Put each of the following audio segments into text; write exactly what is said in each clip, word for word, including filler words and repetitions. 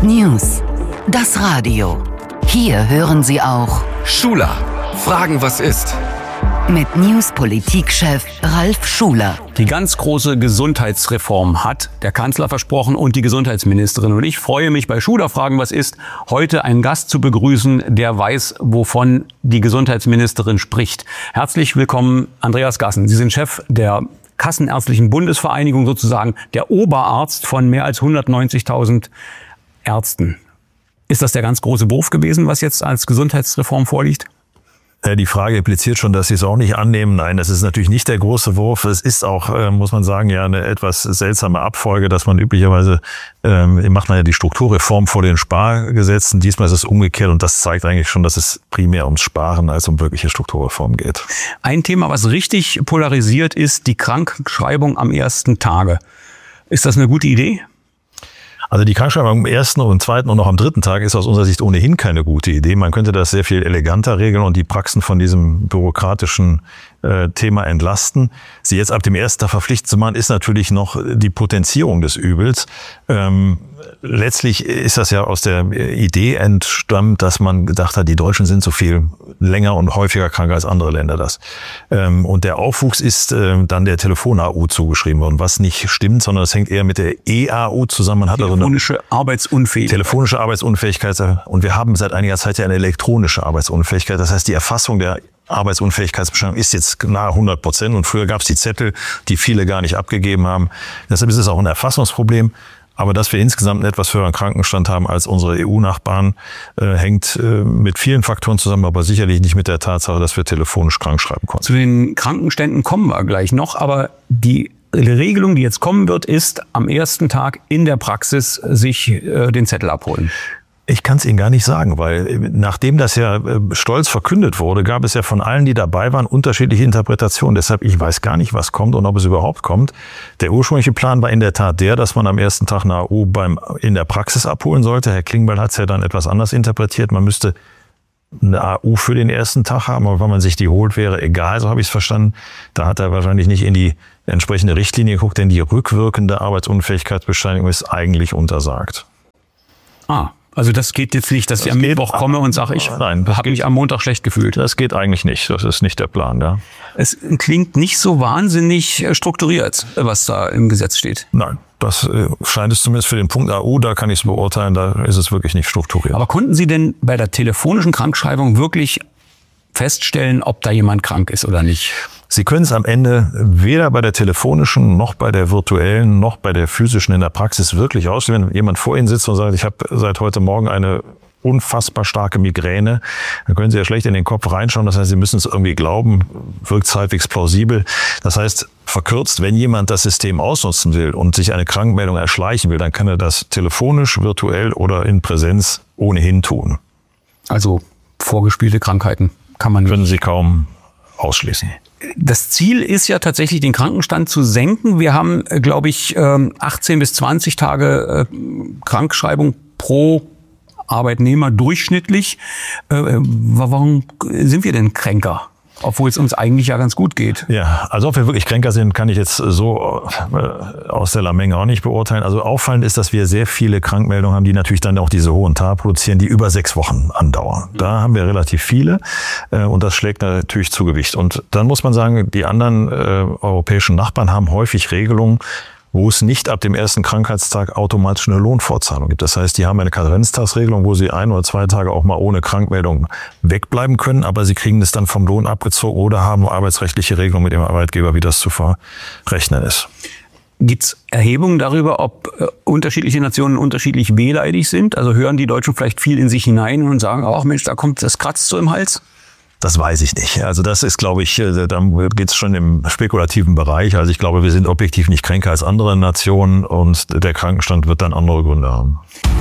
News. Das Radio. Hier hören Sie auch Schuler. Fragen, was ist? Mit News-Politikchef Ralf Schuler. Die ganz große Gesundheitsreform hat der Kanzler versprochen und die Gesundheitsministerin. Und ich freue mich bei Schuler Fragen, was ist, heute einen Gast zu begrüßen, der weiß, wovon die Gesundheitsministerin spricht. Herzlich willkommen, Andreas Gassen. Sie sind Chef der Kassenärztlichen Bundesvereinigung, sozusagen der Oberarzt von mehr als hundertneunzigtausend Ärzten. Ist das der ganz große Wurf gewesen, was jetzt als Gesundheitsreform vorliegt? Die Frage impliziert schon, dass Sie es auch nicht annehmen. Nein, das ist natürlich nicht der große Wurf. Es ist auch, muss man sagen, ja eine etwas seltsame Abfolge, dass man üblicherweise, ähm, macht man ja die Strukturreform vor den Spargesetzen. Diesmal ist es umgekehrt und das zeigt eigentlich schon, dass es primär ums Sparen als um wirkliche Strukturreform geht. Ein Thema, was richtig polarisiert, ist die Krankschreibung am ersten Tage. Ist das eine gute Idee? Also die Krankschreibung am ersten und zweiten und noch am dritten Tag ist aus unserer Sicht ohnehin keine gute Idee. Man könnte das sehr viel eleganter regeln und die Praxen von diesem bürokratischen äh, Thema entlasten. Sie jetzt ab dem ersten Tag verpflichtet zu machen, ist natürlich noch die Potenzierung des Übels. Ähm, letztlich ist das ja aus der Idee entstammt, dass man gedacht hat, die Deutschen sind so viel länger und häufiger krank als andere Länder das. Ähm, und der Aufwuchs ist äh, dann der Telefon-A U zugeschrieben worden, was nicht stimmt, sondern es hängt eher mit der E A U zusammen. Man hat telefonische also Arbeitsunfähigkeit. Telefonische Arbeitsunfähigkeit. Und wir haben seit einiger Zeit ja eine elektronische Arbeitsunfähigkeit. Das heißt, die Erfassung der Arbeitsunfähigkeitsbescheinigung ist jetzt nahe hundert Prozent. Und früher gab es die Zettel, die viele gar nicht abgegeben haben. Deshalb ist es auch ein Erfassungsproblem. Aber dass wir insgesamt einen etwas höheren Krankenstand haben als unsere E U-Nachbarn, äh, hängt äh, mit vielen Faktoren zusammen, aber sicherlich nicht mit der Tatsache, dass wir telefonisch krank schreiben konnten. Zu den Krankenständen kommen wir gleich noch, aber die Regelung, die jetzt kommen wird, ist am ersten Tag in der Praxis sich äh, den Zettel abholen. Ich kann es Ihnen gar nicht sagen, weil nachdem das ja stolz verkündet wurde, gab es ja von allen, die dabei waren, unterschiedliche Interpretationen. Deshalb, ich weiß gar nicht, was kommt und ob es überhaupt kommt. Der ursprüngliche Plan war in der Tat der, dass man am ersten Tag eine A U beim, in der Praxis abholen sollte. Herr Klingbeil hat es ja dann etwas anders interpretiert. Man müsste eine A U für den ersten Tag haben, aber wenn man sich die holt, wäre egal, so habe ich es verstanden. Da hat er wahrscheinlich nicht in die entsprechende Richtlinie geguckt, denn die rückwirkende Arbeitsunfähigkeitsbescheinigung ist eigentlich untersagt. Ah. Also das geht jetzt nicht, dass das ich am Mittwoch komme und sage, ich habe mich am Montag schlecht gefühlt. Das geht eigentlich nicht. Das ist nicht der Plan, ja. Es klingt nicht so wahnsinnig strukturiert, was da im Gesetz steht. Nein, das scheint es zumindest für den Punkt A U, da kann ich es beurteilen, da ist es wirklich nicht strukturiert. Aber konnten Sie denn bei der telefonischen Krankschreibung wirklich feststellen, ob da jemand krank ist oder nicht? Sie können es am Ende weder bei der telefonischen, noch bei der virtuellen, noch bei der physischen in der Praxis wirklich ausstellen. Wenn jemand vor Ihnen sitzt und sagt, ich habe seit heute Morgen eine unfassbar starke Migräne, dann können Sie ja schlecht in den Kopf reinschauen. Das heißt, Sie müssen es irgendwie glauben, wirkt halbwegs plausibel. Das heißt, verkürzt, wenn jemand das System ausnutzen will und sich eine Krankmeldung erschleichen will, dann kann er das telefonisch, virtuell oder in Präsenz ohnehin tun. Also vorgespielte Krankheiten kann man... Können Sie kaum ausschließen. Das Ziel ist ja tatsächlich, den Krankenstand zu senken. Wir haben, glaube ich, achtzehn bis zwanzig Tage Krankschreibung pro Arbeitnehmer durchschnittlich. Warum sind wir denn kränker? Obwohl es uns eigentlich ja ganz gut geht. Ja, also ob wir wirklich kränker sind, kann ich jetzt so aus der Menge auch nicht beurteilen. Also auffallend ist, dass wir sehr viele Krankmeldungen haben, die natürlich dann auch diese hohen Tage produzieren, die über sechs Wochen andauern. Da haben wir relativ viele und das schlägt natürlich zu Gewicht. Und dann muss man sagen, die anderen äh, europäischen Nachbarn haben häufig Regelungen, wo es nicht ab dem ersten Krankheitstag automatisch eine Lohnfortzahlung gibt. Das heißt, die haben eine Karenztagsregelung, wo sie ein oder zwei Tage auch mal ohne Krankmeldung wegbleiben können, aber sie kriegen es dann vom Lohn abgezogen oder haben arbeitsrechtliche Regelungen mit dem Arbeitgeber, wie das zu verrechnen ist. Gibt es Erhebungen darüber, ob äh, unterschiedliche Nationen unterschiedlich wehleidig sind? Also hören die Deutschen vielleicht viel in sich hinein und sagen, ach Mensch, da kommt das kratzt so im Hals? Das weiß ich nicht. Also das ist, glaube ich, da geht es schon im spekulativen Bereich. Also ich glaube, wir sind objektiv nicht kränker als andere Nationen und der Krankenstand wird dann andere Gründe haben.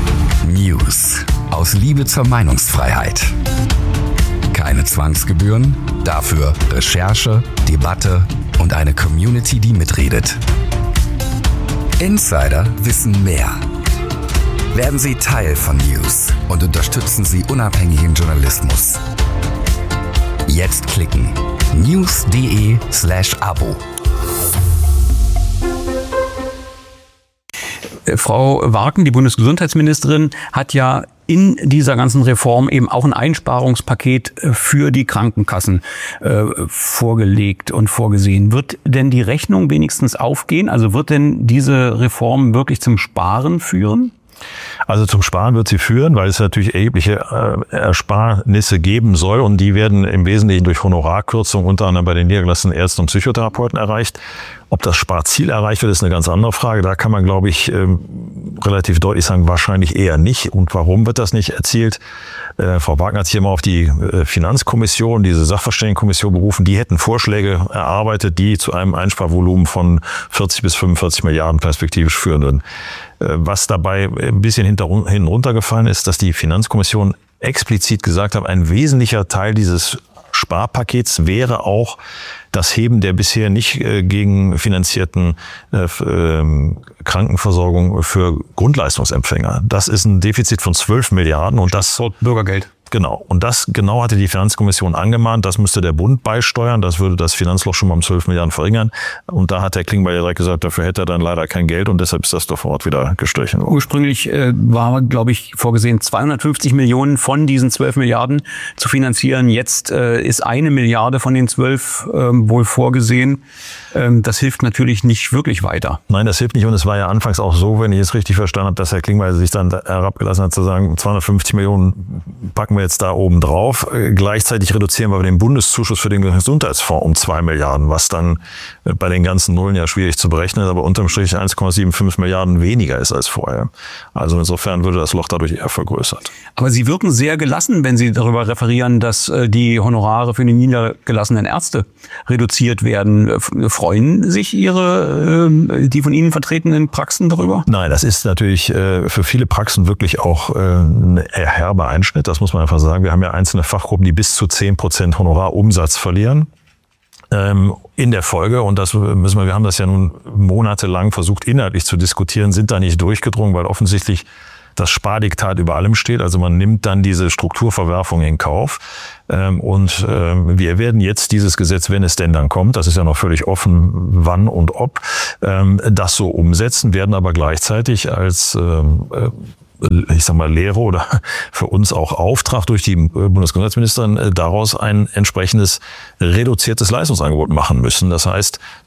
News aus Liebe zur Meinungsfreiheit. Keine Zwangsgebühren, dafür Recherche, Debatte und eine Community, die mitredet. Insider wissen mehr. Werden Sie Teil von News und unterstützen Sie unabhängigen Journalismus. Jetzt klicken news.de slash Abo. Frau Warken, die Bundesgesundheitsministerin, hat ja in dieser ganzen Reform eben auch ein Einsparungspaket für die Krankenkassen äh, vorgelegt und vorgesehen. Wird denn die Rechnung wenigstens aufgehen? Also wird denn diese Reform wirklich zum Sparen führen? Also zum Sparen wird sie führen, weil es natürlich erhebliche äh, Ersparnisse geben soll und die werden im Wesentlichen durch Honorarkürzung unter anderem bei den niedergelassenen Ärzten und Psychotherapeuten erreicht. Ob das Sparziel erreicht wird, ist eine ganz andere Frage. Da kann man, glaube ich, äh, relativ deutlich sagen, wahrscheinlich eher nicht. Und warum wird das nicht erzielt? Äh, Frau Wagner hat sich immer auf die äh, Finanzkommission, diese Sachverständigenkommission berufen. Die hätten Vorschläge erarbeitet, die zu einem Einsparvolumen von vierzig bis fünfundvierzig Milliarden perspektivisch führen würden. Äh, was dabei ein bisschen hinter, hinten runtergefallen ist, dass die Finanzkommission explizit gesagt hat, ein wesentlicher Teil dieses Sparpakets wäre auch das Heben der bisher nicht äh, gegenfinanzierten äh, äh, Krankenversorgung für Grundleistungsempfänger. Das ist ein Defizit von zwölf Milliarden und das Bürgergeld. Genau. Und das genau hatte die Finanzkommission angemahnt. Das müsste der Bund beisteuern. Das würde das Finanzloch schon mal um zwölf Milliarden verringern. Und da hat Herr Klingbeil direkt gesagt, dafür hätte er dann leider kein Geld und deshalb ist das sofort wieder gestrichen worden. Ursprünglich äh, war, glaube ich, vorgesehen, zweihundertfünfzig Millionen von diesen zwölf Milliarden zu finanzieren. Jetzt äh, ist eine Milliarde von den zwölf äh, wohl vorgesehen. Ähm, das hilft natürlich nicht wirklich weiter. Nein, das hilft nicht. Und es war ja anfangs auch so, wenn ich es richtig verstanden habe, dass Herr Klingbeil sich dann herabgelassen hat zu sagen, zweihundertfünfzig Millionen packen wir jetzt da oben drauf. Gleichzeitig reduzieren wir den Bundeszuschuss für den Gesundheitsfonds um zwei Milliarden, was dann bei den ganzen Nullen ja schwierig zu berechnen, aber unterm Strich eins Komma fünfundsiebzig Milliarden weniger ist als vorher. Also insofern würde das Loch dadurch eher vergrößert. Aber Sie wirken sehr gelassen, wenn Sie darüber referieren, dass die Honorare für die niedergelassenen Ärzte reduziert werden. Freuen sich Ihre, die von Ihnen vertretenen Praxen darüber? Nein, das ist natürlich für viele Praxen wirklich auch ein herber Einschnitt. Das muss man einfach sagen. Wir haben ja einzelne Fachgruppen, die bis zu zehn Prozent Honorarumsatz verlieren in der Folge. Und das müssen wir, wir haben das ja nun monatelang versucht, inhaltlich zu diskutieren, sind da nicht durchgedrungen, weil offensichtlich das Spardiktat über allem steht. Also man nimmt dann diese Strukturverwerfung in Kauf. Und wir werden jetzt dieses Gesetz, wenn es denn dann kommt, das ist ja noch völlig offen, wann und ob, das so umsetzen, werden aber gleichzeitig als ich sag mal, Lehre oder für uns auch Auftrag durch die Bundesgesundheitsministerin daraus ein entsprechendes reduziertes Leistungsangebot machen müssen. Das heißt,